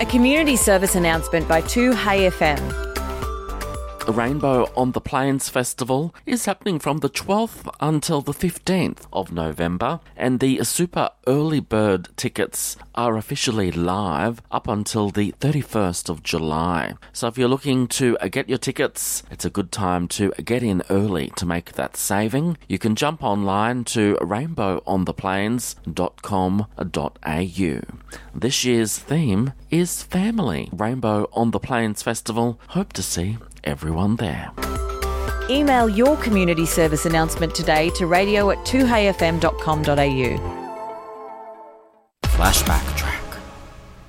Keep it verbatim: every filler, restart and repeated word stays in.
A community service announcement by two Hey F M. The Rainbow on the Plains Festival is happening from the twelfth until the fifteenth of November, and the super early bird tickets are officially live up until the thirty-first of July. So if you're looking to get your tickets, it's a good time to get in early to make that saving. You can jump online to rainbow on the plains dot com dot a u. This year's theme is family. Rainbow on the Plains Festival. Hope to see everyone there. Email your community service announcement today to radio at two hey f m dot com dot a u. Flashback